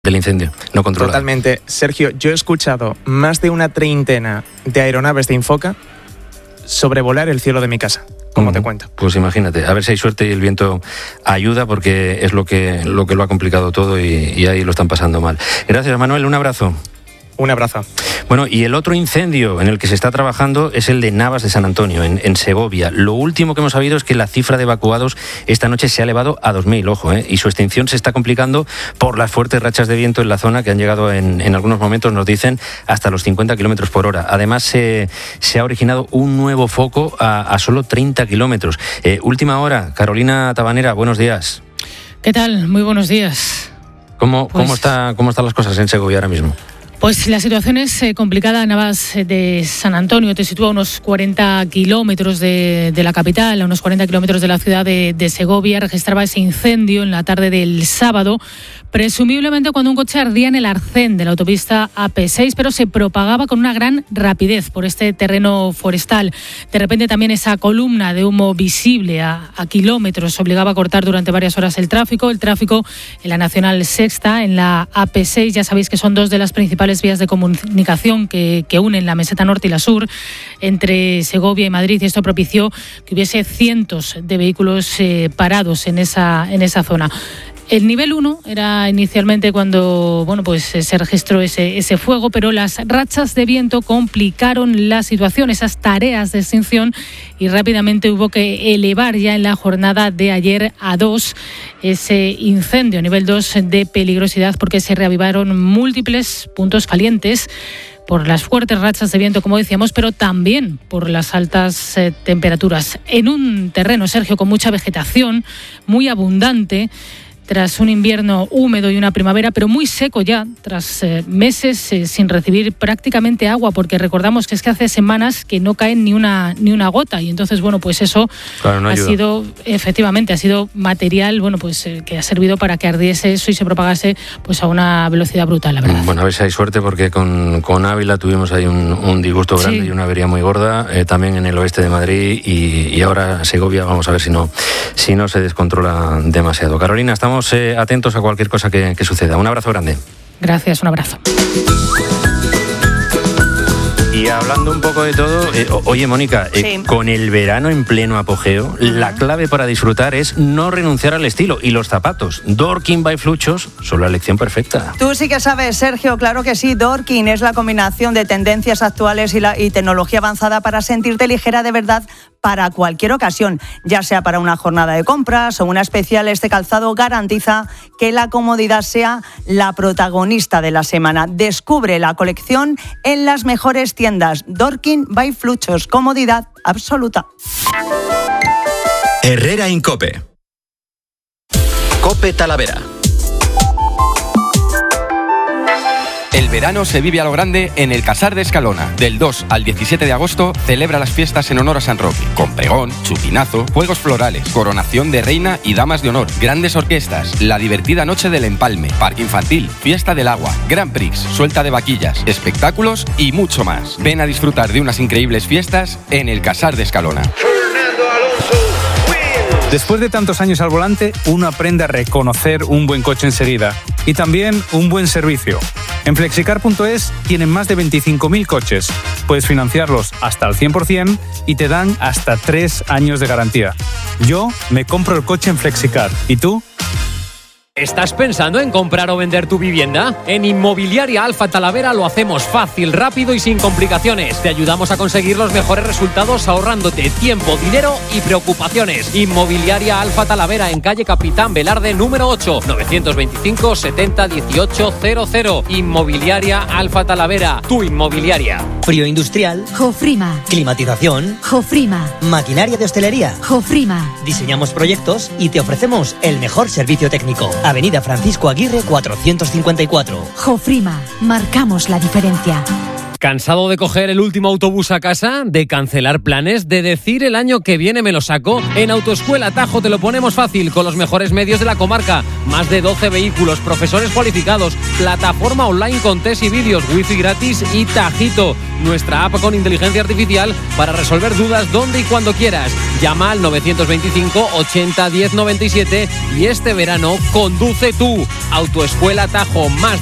del incendio, no controlado. Totalmente. Sergio, yo he escuchado más de una treintena de aeronaves de Infoca sobrevolar el cielo de mi casa, como te cuento. Pues imagínate, a ver si hay suerte y el viento ayuda, porque es lo que lo ha complicado todo y ahí lo están pasando mal. Gracias, Manuel, un abrazo. Un abrazo. Bueno, y el otro incendio en el que se está trabajando es el de Navas de San Antonio, en Segovia. Lo último que hemos sabido es que la cifra de evacuados esta noche se ha elevado a 2.000, ojo, y su extinción se está complicando por las fuertes rachas de viento en la zona, que han llegado en algunos momentos, nos dicen, hasta los 50 kilómetros por hora. Además, se ha originado un nuevo foco a solo 30 kilómetros. Última hora, Carolina Tabanera, buenos días. ¿Qué tal? Muy buenos días. ¿Cómo están las cosas en Segovia ahora mismo? Pues la situación es complicada. Navas de San Antonio te sitúa a unos 40 kilómetros de la capital, a unos 40 kilómetros de la ciudad de Segovia. Registraba ese incendio en la tarde del sábado, presumiblemente cuando un coche ardía en el arcén de la autopista AP6, pero se propagaba con una gran rapidez por este terreno forestal. De repente también esa columna de humo visible a kilómetros obligaba a cortar durante varias horas el tráfico. El tráfico en la Nacional Sexta, en la AP6, ya sabéis que son dos de las principales vías de comunicación que unen la meseta norte y la sur entre Segovia y Madrid, y esto propició que hubiese cientos de vehículos parados en esa zona. El nivel 1 era inicialmente cuando se registró ese fuego, pero las rachas de viento complicaron la situación, esas tareas de extinción, y rápidamente hubo que elevar ya en la jornada de ayer a 2 ese incendio, nivel 2 de peligrosidad, porque se reavivaron múltiples puntos calientes por las fuertes rachas de viento, como decíamos, pero también por las altas temperaturas. En un terreno, Sergio, con mucha vegetación, muy abundante, tras un invierno húmedo y una primavera, pero muy seco ya, tras meses sin recibir prácticamente agua, porque recordamos que es que hace semanas que no cae ni una gota, y entonces, pues eso no ha sido, efectivamente, ha sido material, que ha servido para que ardiese eso y se propagase a una velocidad brutal, la verdad. Bueno, a ver si hay suerte, porque con Ávila tuvimos ahí un disgusto grande, sí, y una avería muy gorda, también en el oeste de Madrid, y ahora Segovia, vamos a ver si no se descontrola demasiado. Carolina, estamos atentos a cualquier cosa que suceda. Un abrazo grande. Gracias, un abrazo. Y hablando un poco de todo, oye, Mónica, sí, con el verano en pleno apogeo, la clave para disfrutar es no renunciar al estilo. Y los zapatos Dorking by Fluchos son la elección perfecta. Tú sí que sabes, Sergio, claro que sí. Dorking es la combinación de tendencias actuales y tecnología avanzada para sentirte ligera de verdad para cualquier ocasión, ya sea para una jornada de compras o una especial. Este calzado garantiza que la comodidad sea la protagonista de la semana. Descubre la colección en las mejores tiendas. Dorking by Fluchos, comodidad absoluta. Herrera Incope. Cope Talavera. El verano se vive a lo grande en el Casar de Escalona. Del 2 al 17 de agosto celebra las fiestas en honor a San Roque, con pregón, chupinazo, juegos florales, coronación de reina y damas de honor, grandes orquestas, la divertida noche del empalme, parque infantil, fiesta del agua, Grand Prix, suelta de vaquillas, espectáculos y mucho más. Ven a disfrutar de unas increíbles fiestas en el Casar de Escalona. Después de tantos años al volante, uno aprende a reconocer un buen coche enseguida y también un buen servicio. En Flexicar.es tienen más de 25.000 coches. Puedes financiarlos hasta el 100% y te dan hasta 3 años de garantía. Yo me compro el coche en Flexicar. ¿Y tú? ¿Estás pensando en comprar o vender tu vivienda? En Inmobiliaria Alfa Talavera lo hacemos fácil, rápido y sin complicaciones. Te ayudamos a conseguir los mejores resultados ahorrándote tiempo, dinero y preocupaciones. Inmobiliaria Alfa Talavera en calle Capitán Velarde número 8, 925 70 18 00. Inmobiliaria Alfa Talavera, tu inmobiliaria. Frío industrial. Jofrima. Climatización. Jofrima. Maquinaria de hostelería. Jofrima. Diseñamos proyectos y te ofrecemos el mejor servicio técnico. Avenida Francisco Aguirre 454. Jofrima, marcamos la diferencia. ¿Cansado de coger el último autobús a casa? ¿De cancelar planes? ¿De decir el año que viene me lo saco? En Autoescuela Tajo te lo ponemos fácil, con los mejores medios de la comarca. Más de 12 vehículos, profesores cualificados, plataforma online con test y vídeos, wifi gratis y Tajito. Nuestra app con inteligencia artificial para resolver dudas donde y cuando quieras. Llama al 925 80 10 97 y este verano conduce tú. Autoescuela Tajo, más